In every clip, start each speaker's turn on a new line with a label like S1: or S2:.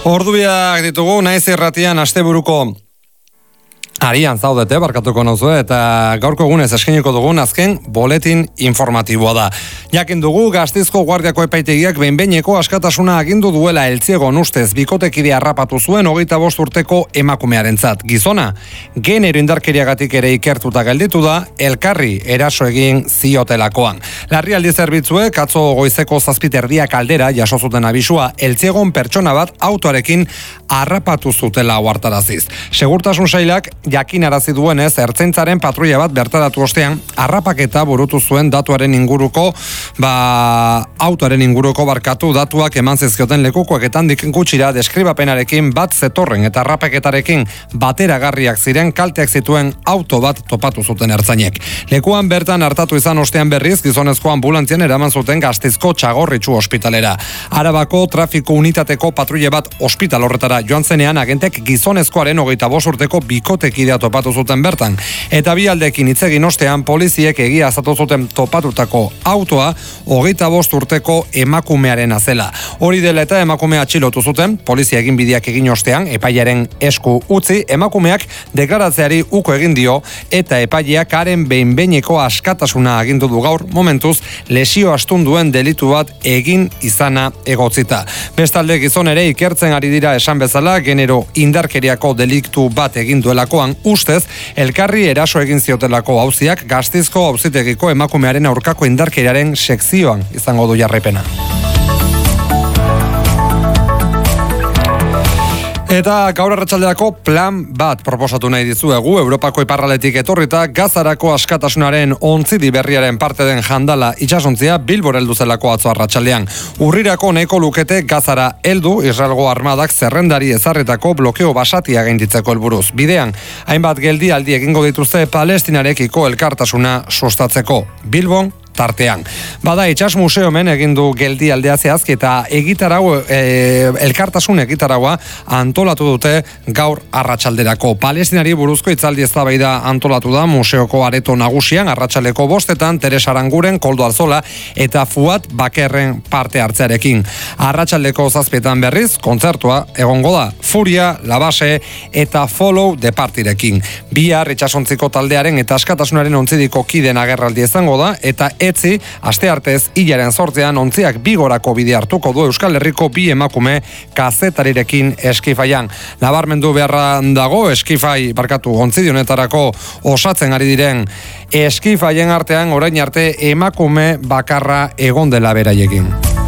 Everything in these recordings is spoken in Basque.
S1: Ordubiak ditugu, naiz irratian asteburuko arian zaudete, barkatuko nauzu, eta gaurko egunez eskeniko dugun azken boletin informatiboa da. Jakin dugu, Gasteizko Guardiako epaitegiak behin-behineko askatasuna agindu duela Eltziegon ustez bikotekidea harrapatu zuen 25 urteko emakumearentzat. Gizona, genero indarkeriagatik ere ikertuta gelditu da, elkarri eraso egin ziotelakoan. Larrialdi zerbitzuek atzo goizeko 7:30 aldera jaso zuten abisua Eltziegon pertsona bat autoarekin harrapatu zutela ohartaraziz. Segurtasun sailak jakinarazi duenez, ertzaintzaren patrulla bat bertaratu ostean, harrapaketa burutu zuen datuaren inguruko, autoaren inguruko datuak eman zizkioten lekukoak eta handik gutxira deskribapenarekin bat zetorren eta harrapaketarekin bateragarriak ziren kalteak zituen auto bat topatu zuten ertzainek. Lekuan bertan hartatu izan ostean berriz, gizonezko ambulantzian eraman zuten Gasteizko Txagorritxu ospitalera. Arabako trafiko unitateko patrulla bat ospital horretara joan zenean, agentek gizonezkoaren 25 urteko bikotekidea topatu zuten bertan. Eta bi aldekin hitz egin ostean, poliziek egia azatu zuten topatutako autoa 25 urteko emakumearen zela. Hori dela eta emakumea atxilotu zuten, polizia eginbideak egin ostean, epailearen esku utzi, emakumeak deklaratzeari uko egin dio, eta epaileak haren behin-behineko askatasuna agindu du gaur, momentuz lesio astun duen delitu bat egin izana egotzita. Bestalde gizon ere ikertzen ari dira esan bezala, genero indarkeriako deliktu bat egin duelakoan ustez, elkarri eraso egin ziotelako auziak Gasteizko auzitegiko emakumearen aurkako indarkeriaren sekzioan izango du jarraipena. Eta gaur arratsalderako plan bat proposatu nahi dizuegu, Europako iparraldetik etorrita Gazarako askatasunaren ontzidi berriaren parte den jandala itsasontzia Bilbora heldu zelako atzo arratsaldean. Urrirako nahiko lukete Gazara heldu Israelgo armadak zerrendari ezarritako blokeo basatia gainditzeko helburuz. Bidean, hainbat geldialdi egingo dituzte Palestinarekiko elkartasuna sustatzeko. Bilbon tartean. Bada, Itsas Museomen egin du geldialdea zehazki eta elkartasun egitaragoa antolatu dute gaur arratsalderako. Palestinari buruzko hitzaldi eztabaida antolatu da museoko areto nagusian arratsaldeko 5:00 Teresa Aranguren, Koldo Alzola eta Fuat Bakerren parte hartzearekin. Arratsaldeko 7:00 berriz kontzertua egongo da. Furia, La Base eta Follow the Partyrekin. Bihar itsasontziko taldearen eta askatasunaren ontzidiko kiden agerraldi izango da eta etzi, asteartez hilaren 8 ontziak Bigorako bide hartuko du Euskal Herriko bi emakume kazetarirekin Eskifaian. Nabarmendu beharra dago ontzidi honetarako osatzen ari diren Eskifaien artean orain arte emakume bakarra egon dela beraiekin.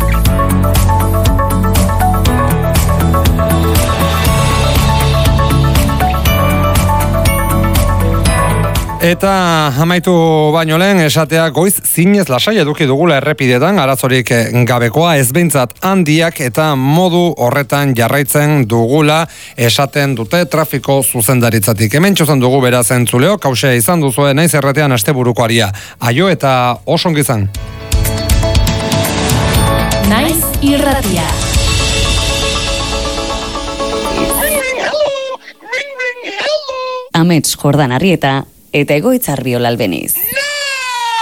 S1: Eta amaitu baino lehen esatea goiz zinez lasai eduki dugula errepidetan, arazorik gabekoa ezbeintzat handiak eta modu horretan jarraitzen dugula esaten dute trafiko zuzendaritzatik. Hemen txozen dugu beraz entzuleo, kausea izan duzue naiz erretean asteburuko aria. Aio eta oso ongi izan.
S2: Naiz irratia. Amets Jordan Arrieta eta Egoitz Arriola Albeniz.